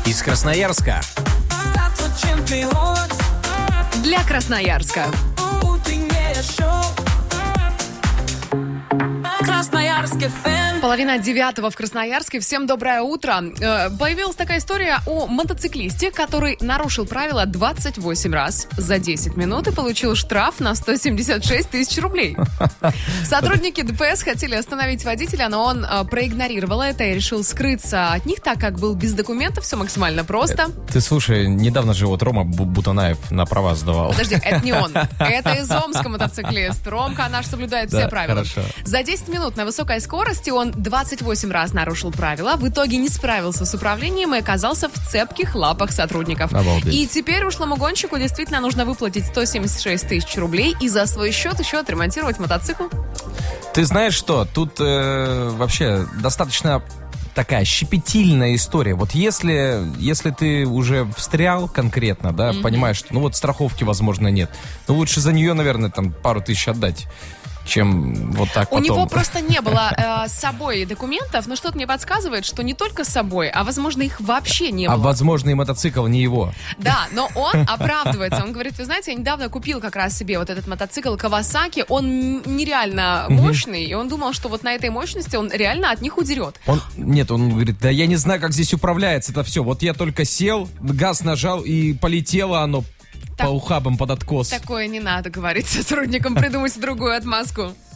Из Красноярска. Для Красноярска. Половина 9 в Красноярске. Всем доброе утро. Появилась такая история о мотоциклисте, который нарушил правила 28 раз за 10 минут и получил штраф на 176 тысяч рублей. Сотрудники ДПС хотели остановить водителя, но он проигнорировал это и решил скрыться от них, так как был без документов, все максимально просто. Ты слушай, недавно же вот Рома Бутанаев на права сдавал. Подожди, это не он. Это из Омска мотоциклист. Ромка наш соблюдает все правила. Хорошо. За 10 минут на высокой скорости он 28 раз нарушил правила, в итоге не справился с управлением и оказался в цепких лапах сотрудников. Обалдеть. И теперь ушлому гонщику действительно нужно выплатить 176 тысяч рублей и за свой счет еще отремонтировать мотоцикл. Ты знаешь что, тут вообще достаточно такая щепетильная история. Вот если ты уже встрял конкретно, да, понимаешь, что ну вот страховки, возможно, нет, ну лучше за нее, наверное, там пару тысяч отдать, чем вот так потом. У него просто не было с собой документов, но что-то мне подсказывает, что не только с собой, а, возможно, их вообще не было. А, возможно, и мотоцикл не его. Да, но он оправдывается. Он говорит, вы знаете, я недавно купил как раз себе вот этот мотоцикл Kawasaki, он нереально мощный, и он думал, что вот на этой мощности он реально от них удерет. Он говорит, да я не знаю, как здесь управляется это все. Вот я только сел, газ нажал, и полетело оно по ухабам под откос. Такое не надо говорить сотрудникам, придумайте другую отмазку.